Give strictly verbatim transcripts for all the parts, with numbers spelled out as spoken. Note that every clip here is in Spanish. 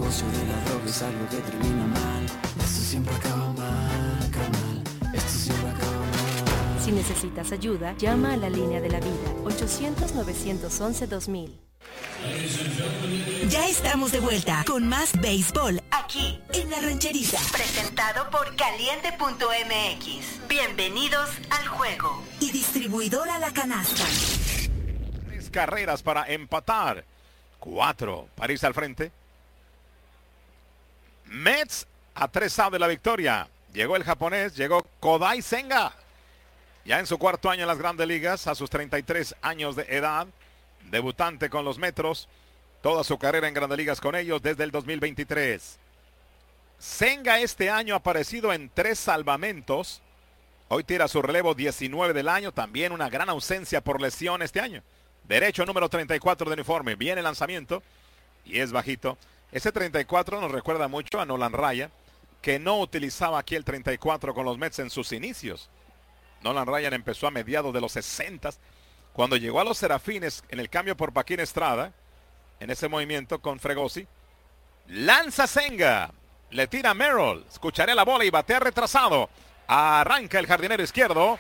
negocio de la droga es algo que termina mal. Esto siempre acaba mal, acaba mal. Esto siempre acaba mal. Si necesitas ayuda, llama a la línea de la vida, ochocientos, novecientos once, dos mil. Ya estamos de vuelta con más béisbol aquí en La Rancherita. Presentado por caliente punto m x. Bienvenidos al juego. Y distribuidora La Canasta. Tres carreras para empatar. Cuatro. París al frente. Mets a tres outs de la victoria. Llegó el japonés, llegó Kodai Senga. Ya en su cuarto año en las Grandes Ligas, a sus treinta y tres años de edad. Debutante con los Metros. Toda su carrera en Grandes Ligas con ellos desde el dos mil veintitrés. Senga este año ha aparecido en tres salvamentos. Hoy tira su relevo diecinueve del año. También una gran ausencia por lesión este año. Derecho número treinta y cuatro de uniforme. Viene el lanzamiento. Y es bajito. Ese treinta y cuatro nos recuerda mucho a Nolan Ryan, que no utilizaba aquí el treinta y cuatro con los Mets en sus inicios. Nolan Ryan empezó a mediados de los sesenta. Cuando llegó a los Serafines en el cambio por Paquín Estrada. En ese movimiento con Fregosi. Lanza Senga. Le tira Merrill. Escucharé la bola y batea retrasado. Arranca el jardinero izquierdo.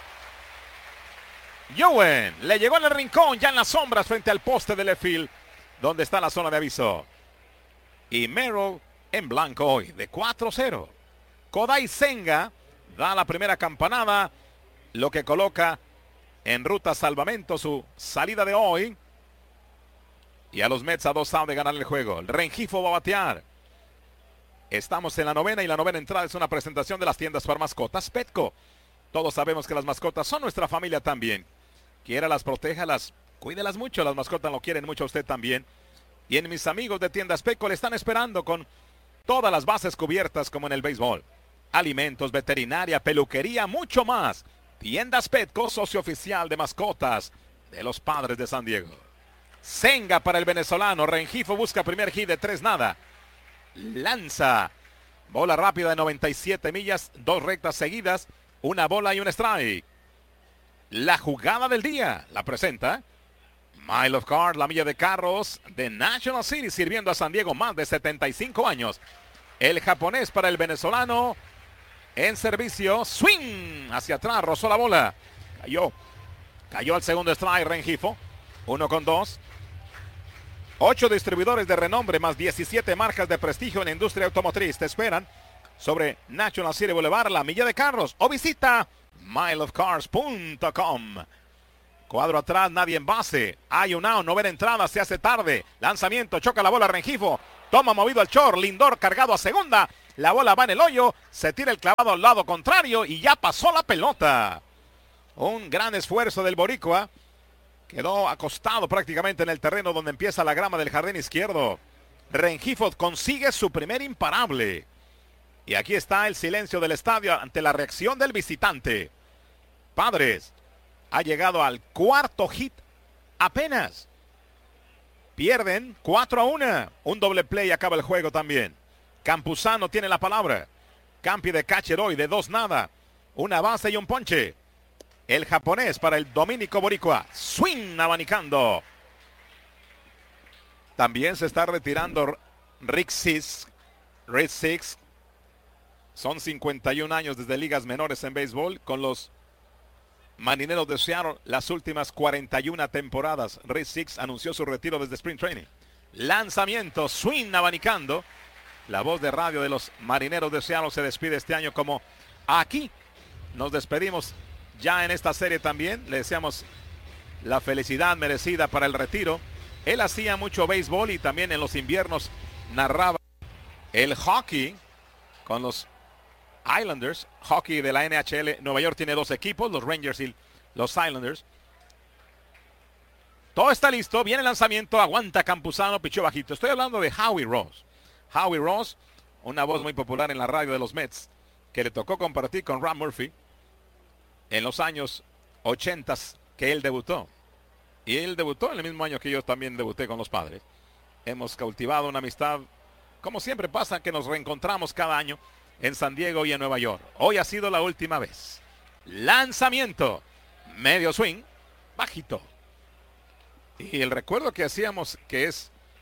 Yowen le llegó en el rincón, ya en las sombras frente al poste de left field, donde está la zona de aviso. Y Merrill en blanco hoy, de cuatro cero. Kodai Senga da la primera campanada, lo que coloca en ruta salvamento su salida de hoy. Y a los Mets a dos outs de ganar el juego. El Rengifo va a batear. Estamos en la novena y la novena entrada es una presentación de las tiendas para mascotas Petco. Todos sabemos que las mascotas son nuestra familia también. Quiera las proteja, las cuídelas mucho. Las mascotas lo quieren mucho a usted también. Y en mis amigos de tiendas Petco le están esperando con todas las bases cubiertas como en el béisbol. Alimentos, veterinaria, peluquería, mucho más. Tiendas Petco, socio oficial de mascotas de los Padres de San Diego. Senga para el venezolano. Rengifo busca primer hit de tres nada. Lanza. Bola rápida de noventa y siete millas. Dos rectas seguidas. Una bola y un strike. La jugada del día la presenta Mile of Cars, la milla de carros de National City, sirviendo a San Diego más de setenta y cinco años. El japonés para el venezolano en servicio. Swing hacia atrás. Rozó la bola. Cayó. Cayó al segundo strike Rengifo. Uno con dos. Ocho distribuidores de renombre más diecisiete marcas de prestigio en la industria automotriz te esperan sobre National City Boulevard, la milla de carros, o visita mile of cars punto com. Cuadro atrás, nadie en base. Hay un out, novena entrada, se hace tarde. Lanzamiento, choca la bola Rengifo. Toma movido al short, Lindor cargado a segunda. La bola va en el hoyo, se tira el clavado al lado contrario y ya pasó la pelota. Un gran esfuerzo del boricua. Quedó acostado prácticamente en el terreno donde empieza la grama del jardín izquierdo. Rengifo consigue su primer imparable. Y aquí está el silencio del estadio ante la reacción del visitante. Padres ha llegado al cuarto hit apenas. Pierden cuatro a uno. Un doble play y acaba el juego también. Campuzano tiene la palabra. Campi de catcher hoy de dos nada. Una base y un ponche. El japonés para el dominico boricua. Swing abanicando. También se está retirando Rick Six. Rick Six. Son cincuenta y un años desde ligas menores en béisbol con los Marineros de Seattle. Las últimas cuarenta y una temporadas. Rick Six anunció su retiro desde Spring Training. Lanzamiento. Swing abanicando. La voz de radio de los Marineros de Seattle se despide este año como aquí. Nos despedimos. Ya en esta serie también le deseamos la felicidad merecida para el retiro. Él hacía mucho béisbol y también en los inviernos narraba el hockey con los Islanders. Hockey de la N H L. Nueva York tiene dos equipos, los Rangers y los Islanders. Todo está listo. Viene el lanzamiento. Aguanta Campuzano. Pichó bajito. Estoy hablando de Howie Ross. Howie Ross, una voz muy popular en la radio de los Mets, que le tocó compartir con Ron Murphy en los años ochenta que él debutó. Y él debutó en el mismo año que yo también debuté con los Padres. Hemos cultivado una amistad, como siempre pasa, que nos reencontramos cada año en San Diego y en Nueva York. Hoy ha sido la última vez. Lanzamiento. Medio swing. Bajito. Y el recuerdo que hacíamos, que es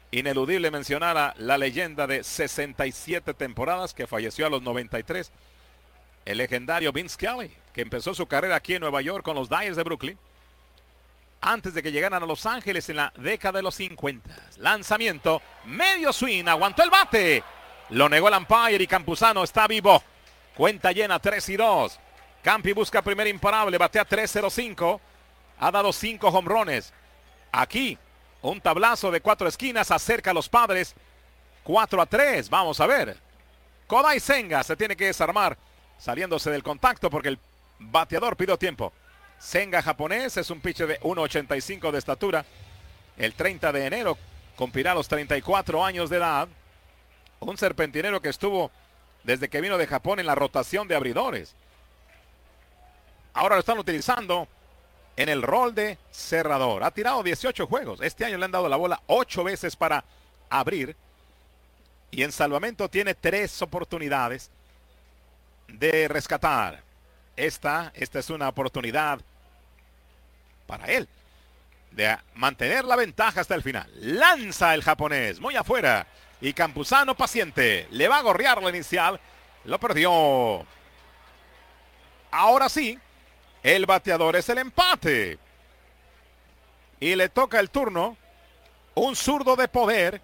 ineludible mencionar a la leyenda de sesenta y siete temporadas que falleció a los noventa y tres, el legendario Vince Scully, que empezó su carrera aquí en Nueva York con los Dyers de Brooklyn, antes de que llegaran a Los Ángeles en la década de los cincuenta. Lanzamiento, medio swing, aguantó el bate, lo negó el umpire y Campuzano está vivo. Cuenta llena, tres y dos. Campi busca primer imparable, batea tres cero cinco, ha dado cinco jonrones. Aquí, un tablazo de cuatro esquinas acerca a los Padres, cuatro a tres, vamos a ver. Kodai Senga se tiene que desarmar, saliéndose del contacto porque el bateador pidió tiempo. Senga, japonés, es un pitcher de uno ochenta y cinco de estatura. El treinta de enero cumplirá los treinta y cuatro años de edad. Un serpentinero que estuvo desde que vino de Japón en la rotación de abridores. Ahora lo están utilizando en el rol de cerrador. Ha tirado dieciocho juegos. Este año le han dado la bola ocho veces para abrir. Y en salvamento tiene tres oportunidades de rescatar. Esta, esta es una oportunidad para él de mantener la ventaja hasta el final. Lanza el japonés, muy afuera. Y Campuzano paciente. Le va a gorrear la inicial. Lo perdió. Ahora sí, el bateador es el empate. Y le toca el turno. Un zurdo de poder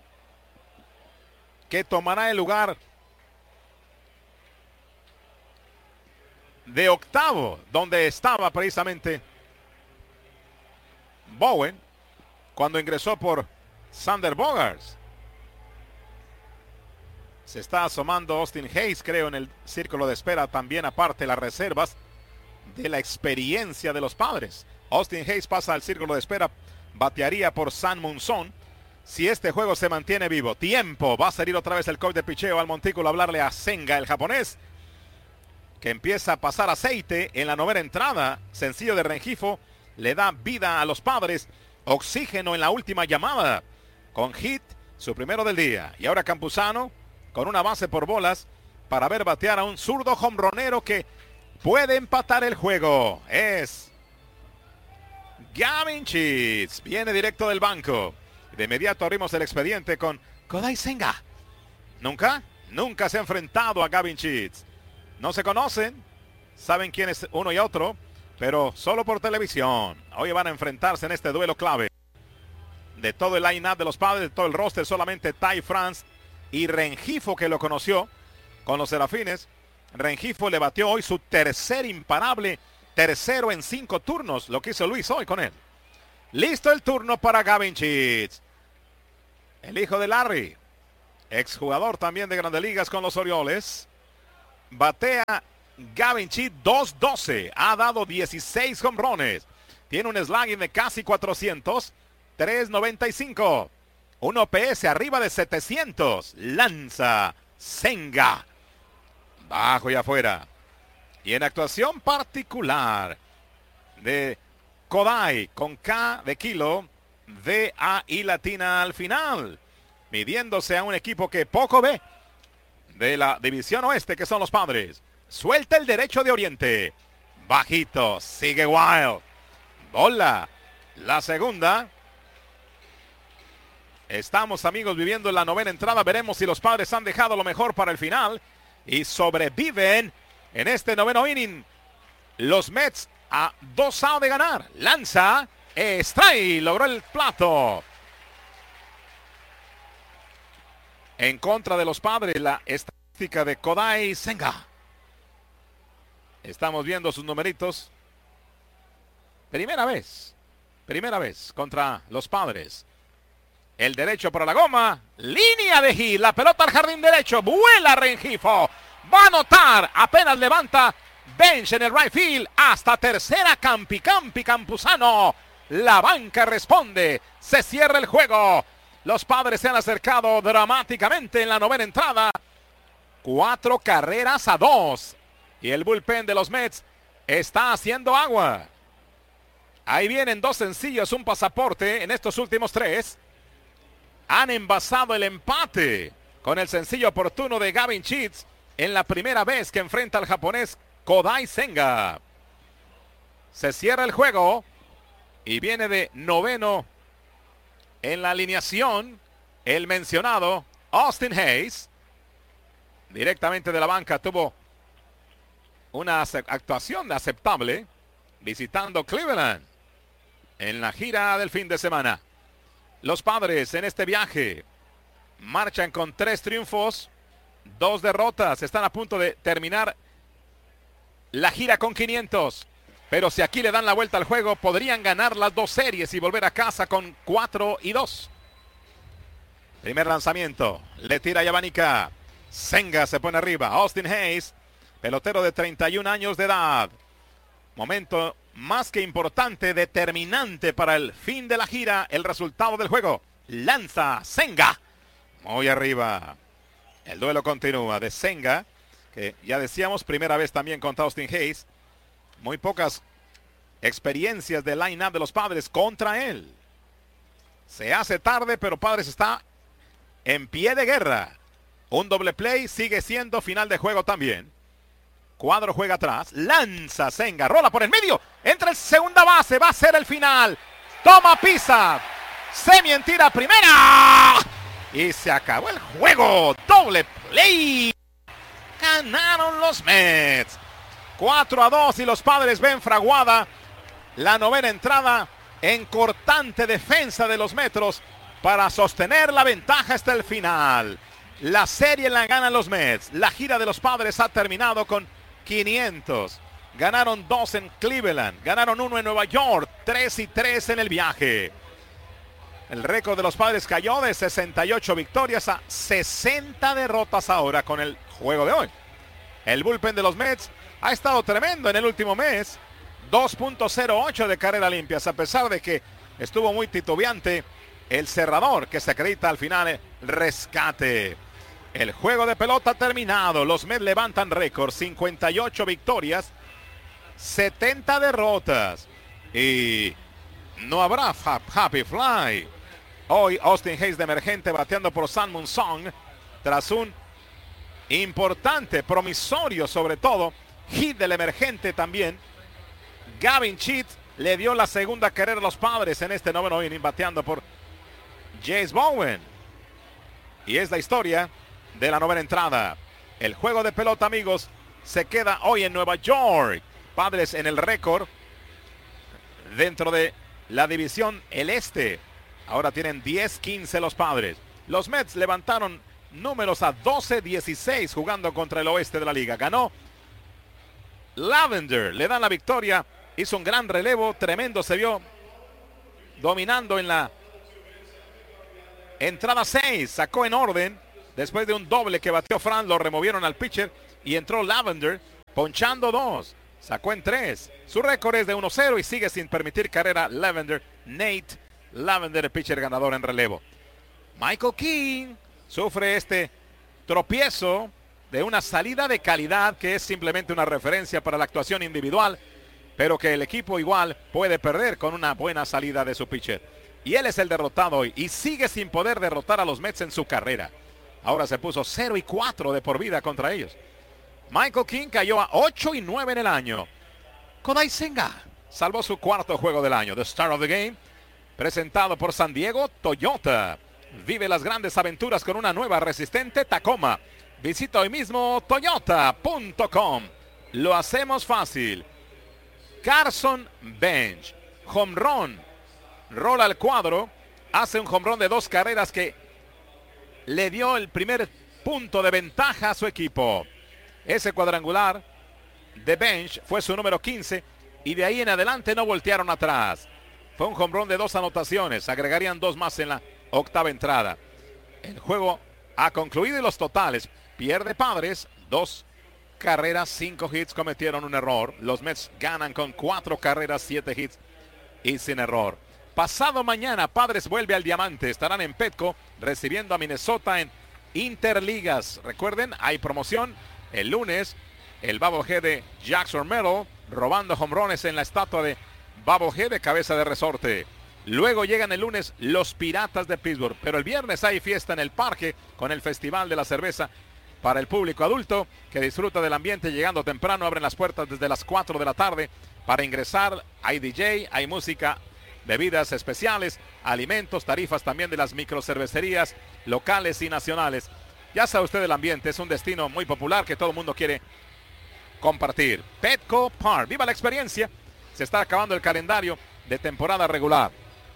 que tomará el lugar de octavo, donde estaba precisamente Bowen cuando ingresó por Xander Bogaerts. Se está asomando Austin Hayes, creo, en el círculo de espera, también aparte las reservas de la experiencia de los Padres. Austin Hayes pasa al círculo de espera, batearía por San Monzón si este juego se mantiene vivo. Tiempo, va a salir otra vez el coach de picheo al montículo a hablarle a Senga, el japonés, que empieza a pasar aceite en la novena entrada. Sencillo de Rengifo le da vida a los Padres. Oxígeno en la última llamada con hit, su primero del día. Y ahora Campuzano con una base por bolas para ver batear a un zurdo jonronero que puede empatar el juego. Es Gavin Sheets. Viene directo del banco. De inmediato abrimos el expediente con Kodai Senga. Nunca, nunca se ha enfrentado a Gavin Sheets. No se conocen, saben quién es uno y otro, pero solo por televisión. Hoy van a enfrentarse en este duelo clave. De todo el line-up de los Padres, de todo el roster, solamente Ty France y Rengifo, que lo conoció con los Serafines. Rengifo le batió hoy su tercer imparable, tercero en cinco turnos, lo que hizo Luis hoy con él. Listo el turno para Gavin Sheets, el hijo de Larry, exjugador también de Grandes Ligas con los Orioles. Batea Gavin Sheets dos doce, ha dado dieciséis jonrones, tiene un slugging de casi cuatrocientos, tres noventa y cinco, un O P S arriba de setecientos. Lanza Senga, bajo y afuera. Y en actuación particular de Kodai, con K de kilo, D A I latina al final, midiéndose a un equipo que poco ve de la división oeste, que son los Padres. Suelta el derecho de Oriente, bajito, sigue Wild, bola, la segunda. Estamos, amigos, viviendo en la novena entrada. Veremos si los Padres han dejado lo mejor para el final y sobreviven en este noveno inning. Los Mets a dos outs de ganar. Lanza, strike, logró el plato. En contra de los Padres, la estadística de Kodai Senga. Estamos viendo sus numeritos. Primera vez, primera vez contra los Padres. El derecho para la goma, línea de hit, la pelota al jardín derecho, vuela Rengifo, va a anotar, apenas levanta Bench en el right field, hasta tercera Campi, Campi, Campuzano, la banca responde, se cierra el juego. Los Padres se han acercado dramáticamente en la novena entrada, cuatro carreras a dos, y el bullpen de los Mets está haciendo agua. Ahí vienen dos sencillos, un pasaporte en estos últimos tres. Han envasado el empate con el sencillo oportuno de Gavin Sheets en la primera vez que enfrenta al japonés Kodai Senga. Se cierra el juego y viene de noveno en la alineación el mencionado Austin Hayes, directamente de la banca, tuvo una actuación aceptable visitando Cleveland en la gira del fin de semana. Los Padres en este viaje marchan con tres triunfos, dos derrotas. Están a punto de terminar la gira con quinientos. Pero si aquí le dan la vuelta al juego, podrían ganar las dos series y volver a casa con cuatro y dos. Primer lanzamiento. Le tira Yabanica. Senga se pone arriba. Austin Hayes, pelotero de treinta y un años de edad. Momento más que importante, determinante para el fin de la gira, el resultado del juego. Lanza Senga. Muy arriba. El duelo continúa de Senga, que ya decíamos, primera vez también contra Austin Hayes. Muy pocas experiencias de line-up de los Padres contra él. Se hace tarde, pero Padres está en pie de guerra. Un doble play, sigue siendo final de juego también. Cuadro juega atrás, lanza Senga, rola por el medio, entra en segunda base, va a ser el final. Toma pisa, Semien tira primera y se acabó el juego. Doble play. Ganaron los Mets. cuatro a dos y los Padres ven fraguada la novena entrada en cortante defensa de los Metros para sostener la ventaja hasta el final. La serie la ganan los Mets. La gira de los Padres ha terminado con quinientos. Ganaron dos en Cleveland, ganaron uno en Nueva York, tres y tres en el viaje. El récord de los Padres cayó de sesenta y ocho victorias a sesenta derrotas ahora con el juego de hoy. El bullpen de los Mets ha estado tremendo en el último mes. dos punto cero ocho de carreras limpias, a pesar de que estuvo muy titubeante el cerrador, que se acredita al final el rescate. El juego de pelota terminado. Los Mets levantan récord, cincuenta y ocho victorias, setenta derrotas. Y no habrá Happy Fly. Hoy Austin Hayes de emergente bateando por Sang-Moon Song tras un importante, promisorio sobre todo, hit del emergente también. Gavin Cheat le dio la segunda carrera a los Padres en este noveno inning bateando por Jace Bowen. Y es la historia de la novena entrada. El juego de pelota, amigos, se queda hoy en Nueva York. Padres en el récord dentro de la división el este. Ahora tienen diez quince los Padres. Los Mets levantaron números a doce dieciséis jugando contra el oeste de la liga. Ganó Lavender, le dan la victoria. Hizo un gran relevo, tremendo se vio dominando en la entrada seis. Sacó en orden después de un doble que batió Fran, lo removieron al pitcher y entró Lavender ponchando dos. Sacó en tres. Su récord es de uno cero y sigue sin permitir carrera Lavender. Nate Lavender, el pitcher ganador en relevo. Michael King sufre este tropiezo de una salida de calidad que es simplemente una referencia para la actuación individual, pero que el equipo igual puede perder con una buena salida de su pitcher. Y él es el derrotado hoy y sigue sin poder derrotar a los Mets en su carrera. Ahora se puso cero y cuatro de por vida contra ellos. Michael King cayó a ocho y nueve en el año. Kodai Senga salvó su cuarto juego del año. The Star of the Game, presentado por San Diego Toyota. Vive las grandes aventuras con una nueva resistente Tacoma. Visita hoy mismo toyota punto com. Lo hacemos fácil. Carson Bench, home run, rola al cuadro, hace un home run de dos carreras que le dio el primer punto de ventaja a su equipo. Ese cuadrangular de Bench fue su número quince y de ahí en adelante no voltearon atrás. Fue un home run de dos anotaciones, agregarían dos más en la octava entrada. El juego ha concluido y los totales: pierde Padres, dos carreras, cinco hits, cometieron un error. Los Mets ganan con cuatro carreras, siete hits y sin error. Pasado mañana Padres vuelve al diamante, estarán en Petco recibiendo a Minnesota en Interligas. Recuerden, hay promoción el lunes, el bobblehead de Jackson Merrill robando home runs en la estatua de bobblehead de cabeza de resorte. Luego llegan el lunes los Piratas de Pittsburgh, pero el viernes hay fiesta en el parque con el Festival de la Cerveza para el público adulto que disfruta del ambiente llegando temprano. Abren las puertas desde las cuatro de la tarde para ingresar. Hay D J, hay música bebidas especiales, alimentos, tarifas también de las microcervecerías locales y nacionales. Ya sabe usted el ambiente, es un destino muy popular que todo el mundo quiere compartir. Petco Park, viva la experiencia. Se está acabando el calendario de temporada regular.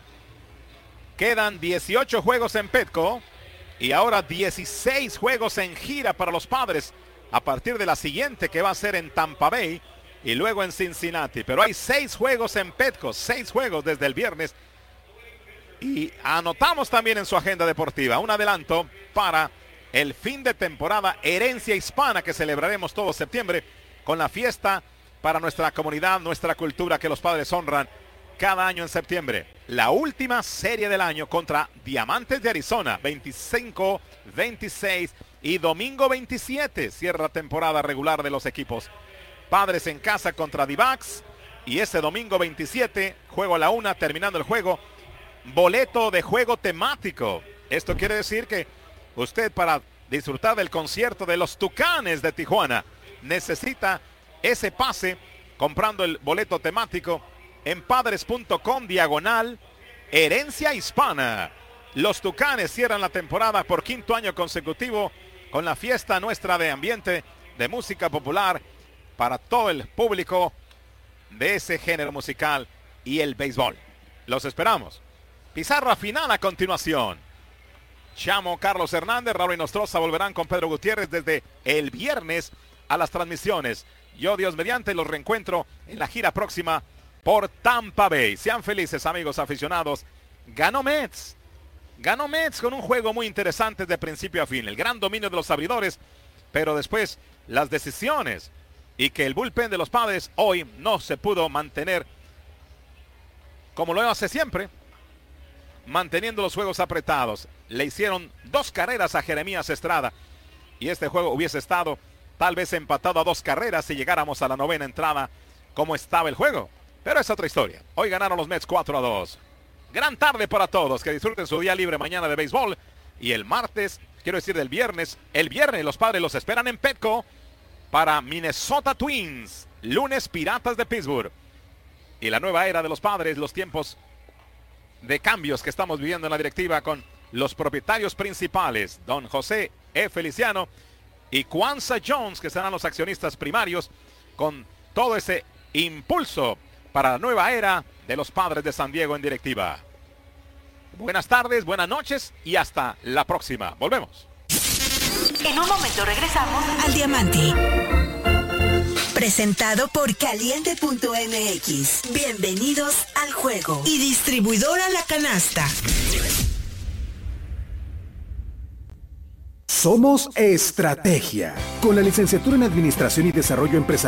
Quedan dieciocho juegos en Petco y ahora dieciséis juegos en gira para los Padres a partir de la siguiente, que va a ser en Tampa Bay y luego en Cincinnati. Pero hay seis juegos en Petco, seis juegos desde el viernes. Y anotamos también en su agenda deportiva un adelanto para el fin de temporada Herencia Hispana, que celebraremos todo septiembre con la fiesta para nuestra comunidad, nuestra cultura, que los Padres honran cada año en septiembre. La última serie del año contra Diamantes de Arizona, veinticinco, veintiséis y domingo veintisiete. Cierra temporada regular de los equipos. Padres en casa contra D-Backs. Y ese domingo veintisiete, juego a la una, terminando el juego, boleto de juego temático. Esto quiere decir que usted, para disfrutar del concierto de los Tucanes de Tijuana, necesita ese pase comprando el boleto temático en padres punto com diagonal Herencia Hispana. Los Tucanes cierran la temporada por quinto año consecutivo con la fiesta nuestra de ambiente de música popular para todo el público de ese género musical y el béisbol. Los esperamos. Pizarra final a continuación. Chamo, Carlos Hernández, Raúl Inostroza volverán con Pedro Gutiérrez desde el viernes a las transmisiones. Yo, Dios mediante, los reencuentro en la gira próxima por Tampa Bay. Sean felices, amigos aficionados. Ganó Mets. Ganó Mets con un juego muy interesante de principio a fin. El gran dominio de los abridores, pero después las decisiones y que el bullpen de los Padres hoy no se pudo mantener como lo hace siempre, manteniendo los juegos apretados. Le hicieron dos carreras a Jeremías Estrada y este juego hubiese estado tal vez empatado a dos carreras si llegáramos a la novena entrada como estaba el juego. Pero es otra historia. Hoy ganaron los Mets cuatro a dos. Gran tarde para todos. Que disfruten su día libre mañana de béisbol. Y el martes, quiero decir del viernes, el viernes los Padres los esperan en Petco para Minnesota Twins. Lunes, Piratas de Pittsburgh. Y la nueva era de los Padres, los tiempos de cambios que estamos viviendo en la directiva con los propietarios principales, don José E. Feliciano y Kwanzaa Jones, que serán los accionistas primarios, con todo ese impulso para la nueva era de los Padres de San Diego en directiva. Buenas tardes, buenas noches y hasta la próxima. Volvemos. En un momento regresamos al Diamante. Presentado por Caliente punto M X. Bienvenidos al juego. Y distribuidora La Canasta. Somos Estrategia. Con la licenciatura en Administración y Desarrollo Empresarial